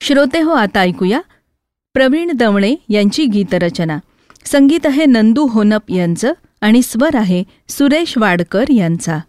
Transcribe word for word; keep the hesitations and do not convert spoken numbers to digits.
श्रोते हो, आता ऐकूया प्रवीण दवणे यांची गीतरचना. संगीत आहे नंदू होनप यांचं आणि स्वर आहे सुरेश वाडकर यांचा.